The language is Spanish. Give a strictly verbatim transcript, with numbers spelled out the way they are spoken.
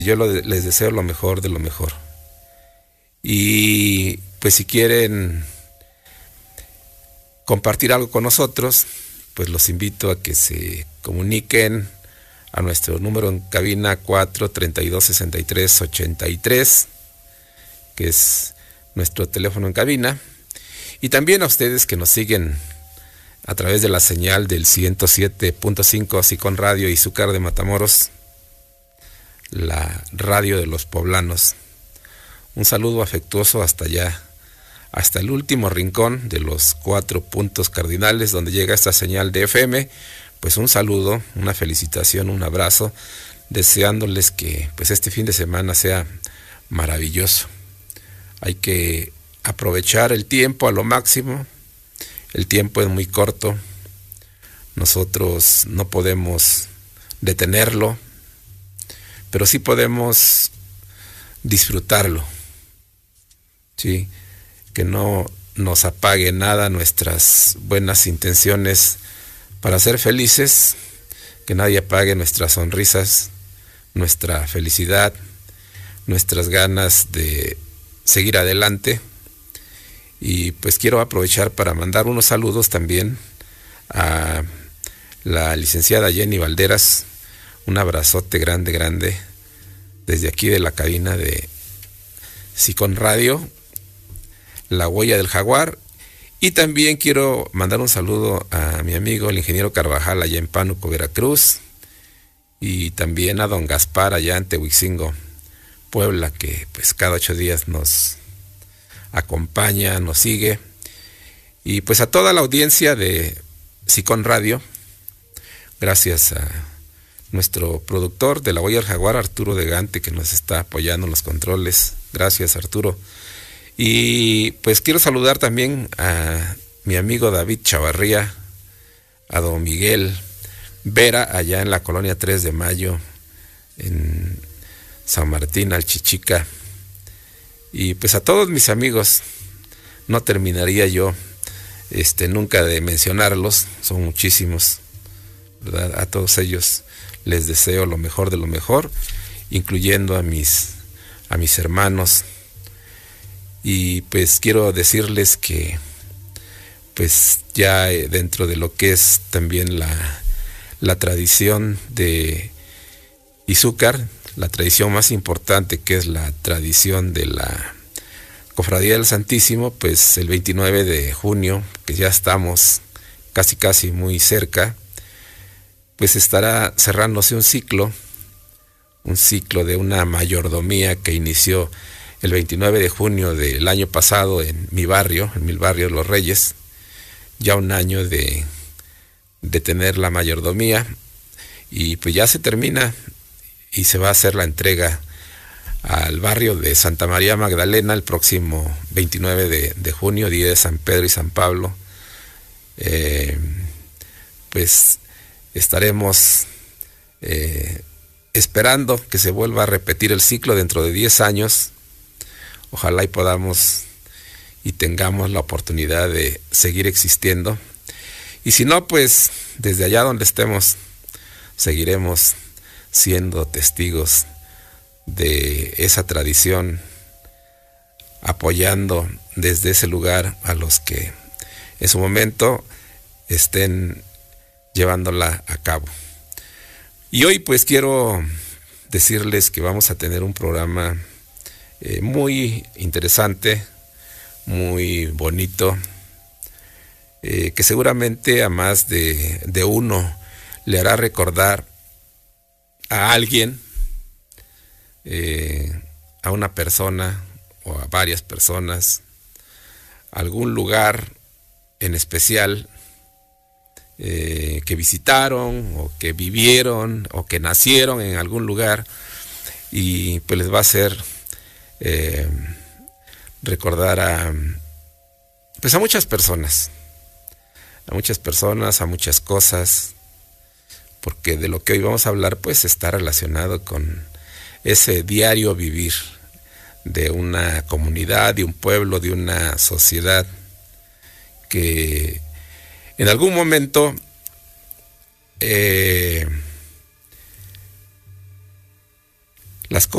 yo lo de, les deseo lo mejor de lo mejor. Y pues si quieren compartir algo con nosotros, pues los invito a que se comuniquen a nuestro número en cabina cuatro treinta y dos sesenta y tres ochenta y tres, que es nuestro teléfono en cabina, y también a ustedes que nos siguen a través de la señal del ciento siete punto cinco Sicón Radio Izúcar de Matamoros, la radio de los poblanos. Un saludo afectuoso hasta allá, hasta el último rincón de los cuatro puntos cardinales donde llega esta señal de F M. Pues un saludo, una felicitación, un abrazo, deseándoles que pues este fin de semana sea maravilloso. Hay que aprovechar el tiempo a lo máximo. El tiempo es muy corto. Nosotros no podemos detenerlo, pero sí podemos disfrutarlo. Sí, que no nos apague nada nuestras buenas intenciones para ser felices, que nadie apague nuestras sonrisas, nuestra felicidad, nuestras ganas de seguir adelante. Y pues quiero aprovechar para mandar unos saludos también a la licenciada Jenny Valderas, un abrazote grande, grande, desde aquí de la cabina de Sicón Radio, La Huella del Jaguar. Y también quiero mandar un saludo a mi amigo el ingeniero Carvajal allá en Pánuco, Veracruz, y también a don Gaspar allá en Tehuicingo, Puebla, que pues cada ocho días nos acompaña, nos sigue. Y pues a toda la audiencia de Sicón Radio, gracias a nuestro productor de La Huella del Jaguar, Arturo de Gante, que nos está apoyando en los controles. Gracias, Arturo. Y pues quiero saludar también a mi amigo David Chavarría, a don Miguel Vera, allá en la colonia tres de mayo, en San Martín, Alchichica. Y pues a todos mis amigos, no terminaría yo este, nunca de mencionarlos, son muchísimos, ¿verdad? A todos ellos les deseo lo mejor de lo mejor, incluyendo a mis, a mis hermanos. Y pues quiero decirles que pues ya dentro de lo que es también la, la tradición de Izúcar, la tradición más importante, que es la tradición de la Cofradía del Santísimo, pues el veintinueve de junio, que ya estamos casi casi muy cerca, pues estará cerrándose un ciclo, un ciclo de una mayordomía que inició el veintinueve de junio del año pasado en mi barrio, en mi barrio Los Reyes, ya un año de, de tener la mayordomía, y pues ya se termina y se va a hacer la entrega al barrio de Santa María Magdalena el próximo veintinueve de, de junio, día de San Pedro y San Pablo. Eh, pues estaremos eh, esperando que se vuelva a repetir el ciclo dentro de diez años. Ojalá y podamos y tengamos la oportunidad de seguir existiendo. Y si no, pues desde allá donde estemos, seguiremos siendo testigos de esa tradición, apoyando desde ese lugar a los que en su momento estén llevándola a cabo. Y hoy pues quiero decirles que vamos a tener un programa eh, muy interesante, muy bonito, eh, que seguramente a más de, de uno le hará recordar a alguien, eh, a una persona o a varias personas, algún lugar en especial eh, que visitaron o que vivieron o que nacieron en algún lugar, y pues les va a hacer eh, recordar a pues a muchas personas, a muchas personas, a muchas cosas, porque de lo que hoy vamos a hablar pues está relacionado con ese diario vivir de una comunidad, de un pueblo, de una sociedad que en algún momento eh, las cosas